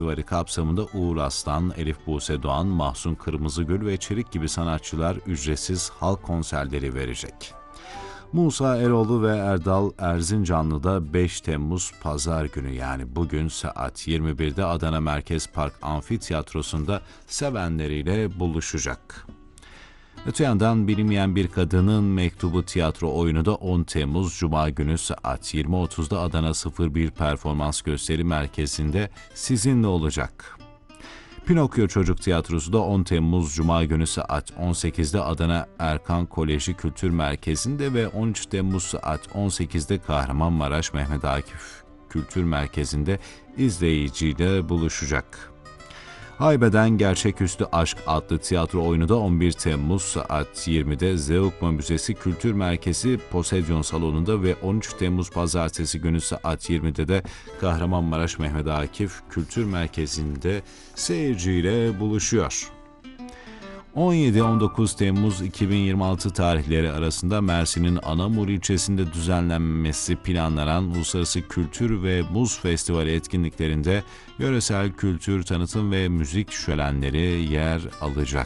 Festivali kapsamında Uğur Aslan, Elif Buse Doğan, Mahsun Kırmızıgül ve Çelik gibi sanatçılar ücretsiz halk konserleri verecek. Musa Eroğlu ve Erdal Erzincanlı'da 5 Temmuz Pazar günü yani bugün saat 21'de Adana Merkez Park Amfiteyatrosu'nda sevenleriyle buluşacak. Öte yandan Bilinmeyen Bir Kadının Mektubu tiyatro oyunu da 10 Temmuz Cuma günü saat 20.30'da Adana 01 Performans Gösteri Merkezi'nde sizinle olacak. Pinokyo Çocuk Tiyatrosu da 10 Temmuz Cuma günü saat 18'de Adana Erkan Koleji Kültür Merkezi'nde ve 13 Temmuz saat 18'de Kahramanmaraş Mehmet Akif Kültür Merkezi'nde izleyiciyle buluşacak. Haybeden Gerçeküstü Aşk adlı tiyatro oyunu da 11 Temmuz saat 20'de Zeugma Müzesi Kültür Merkezi Poseidon Salonu'nda ve 13 Temmuz Pazartesi günü saat 20'de de Kahramanmaraş Mehmet Akif Kültür Merkezi'nde seyirciyle buluşuyor. 17-19 Temmuz 2026 tarihleri arasında Mersin'in Anamur ilçesinde düzenlenmesi planlanan Uluslararası Kültür ve Muz Festivali etkinliklerinde yöresel kültür, tanıtım ve müzik şölenleri yer alacak.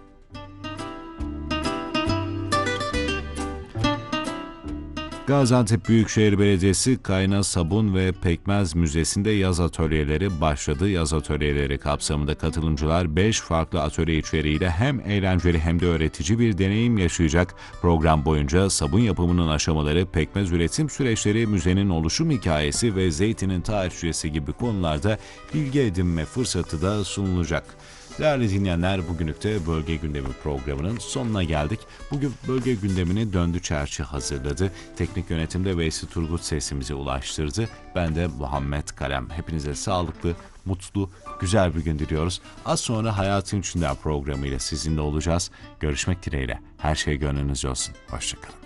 Gaziantep Büyükşehir Belediyesi Kayna Sabun ve Pekmez Müzesi'nde yaz atölyeleri başladı. Yaz atölyeleri kapsamında katılımcılar 5 farklı atölye içeriğiyle hem eğlenceli hem de öğretici bir deneyim yaşayacak. Program boyunca sabun yapımının aşamaları, pekmez üretim süreçleri, müzenin oluşum hikayesi ve zeytinin tarihçesi gibi konularda bilgi edinme fırsatı da sunulacak. Değerli dinleyenler, bugünlük de Bölge Gündemi programının sonuna geldik. Bugün Bölge Gündemini Döndü Çerçi hazırladı. Teknik yönetimde Veysi Turgut sesimize ulaştırdı. Ben de Muhammed Kalem. Hepinize sağlıklı, mutlu, güzel bir gün diliyoruz. Az sonra Hayatın İçinden programıyla sizinle olacağız. Görüşmek dileğiyle. Her şey gönlünüzce olsun. Hoşçakalın.